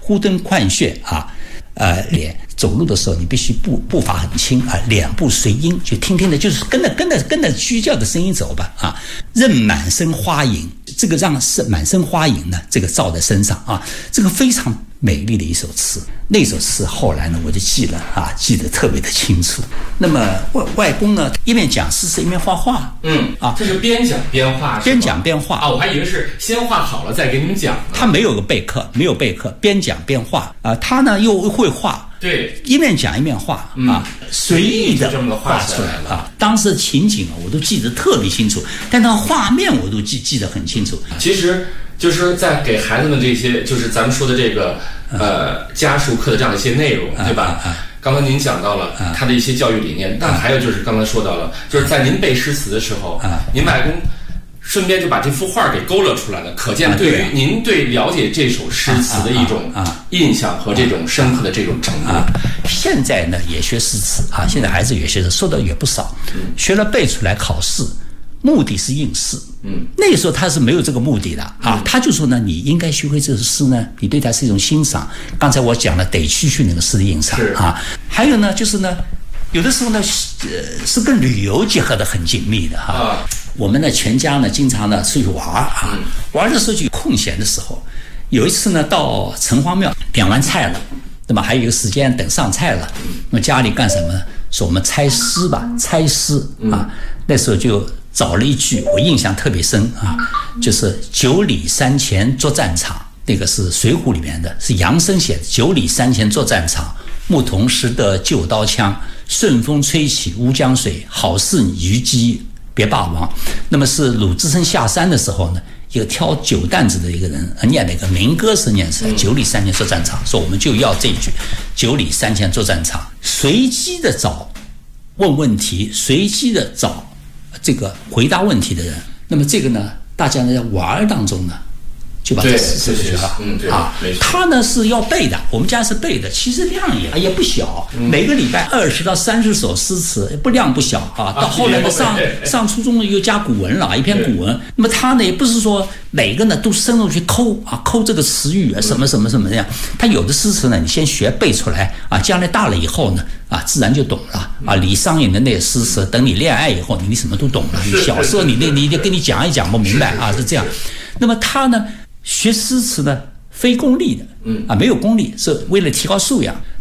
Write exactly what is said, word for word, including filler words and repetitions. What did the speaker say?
呼敦唤穴啊，呃，脸走路的时候你必须步步伐很轻啊，两步随音，就听听的，就是跟着跟着跟着居教的声音走吧啊。任满身花影，这个让是满身花影呢，这个照在身上啊，这个非常美丽的一首词。那首词后来呢，我就记了啊，记得特别的清楚。那么外外公呢，一面讲诗词，一面画画。 嗯啊，这是边讲边画， 边讲边画啊，我还以为是先画好了再给你们讲呢。 他没有个备课，没有备课，边讲边画啊。他呢又会画， 对， 一面讲一面画、嗯、啊，随意的这么画出来了啊。当时的情景啊，我都记得特别清楚，但那画面我都记记得很清楚。 其实就是在给孩子们这些，就是咱们说的这个呃家术课的这样一些内容，对吧？ 啊啊刚刚您讲到了他的一些教育理念，但还有就是刚才说到了，就是在您背诗词的时候，您外公顺便就把这幅画给勾勒出来了，可见对于您对了解这首诗词的一种印象和这种深刻的这种程度。 现在呢也学诗词啊，现在孩子也学的，说的也不少，学了背出来考试。目的是应试，嗯，那个时候他是没有这个目的的啊，嗯、他就说呢，你应该学会这首诗呢，你对它是一种欣赏。刚才我讲了得去去那个诗的欣赏啊，还有呢，就是呢，有的时候呢，呃，是跟旅游结合的很紧密的哈、啊。啊、我们呢，全家呢，经常呢出去玩啊，嗯、玩的时候就有空闲的时候。有一次呢，到城隍庙点完菜了，对吧？还有一个时间等上菜了，那么家里干什么呢？说我们猜诗吧，猜诗啊。那时候就找了一句，我印象特别深啊，就是“九里山前作战场”，那个是《水浒》里面的，是杨生写的。九里山前作战场，牧童拾得旧刀枪，顺风吹起乌江水，好似虞姬别霸王。那么是鲁智深下山的时候呢，一个挑酒担子的一个人念了一个民歌是念出来，九里山前作战场，说我们就要这一句，九里山前作战场，随机的找问问题，随机的找这个回答问题的人。那么这个呢，大家呢在玩当中呢就把这诗词学了， 嗯，对啊，他呢是要背的，我们家是背的，其实量也也不小，嗯、每个礼拜二十到三十首诗词，不量不小啊。到后来呢，上上初中又加古文了，一篇古文。那么他呢也不是说每个呢都深入去抠啊，抠这个词语啊，什么什么什么这样。他有的诗词呢，你先学背出来啊，将来大了以后呢，啊，自然就懂了啊。李商隐的那些诗词，等你恋爱以后，你你什么都懂了。你小时候你那你就跟你讲一讲不明白啊，是这样。那么他呢？学诗词呢，非功利的，嗯啊，没有功利，是为了提高素养。